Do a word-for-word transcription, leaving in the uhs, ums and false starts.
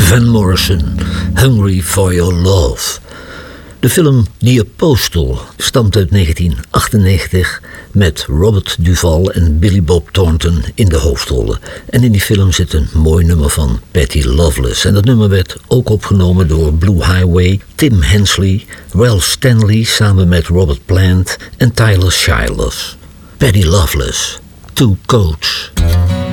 Van Morrison, Hungry for Your Love. De film The Apostle stamt uit negentien achtennegentig met Robert Duvall en Billy Bob Thornton in de hoofdrollen. En in die film zit een mooi nummer van Patty Loveless. En dat nummer werd ook opgenomen door Blue Highway, Tim Hensley, Ralph Stanley samen met Robert Plant en Tyler Childers. Patty Loveless, To Coach.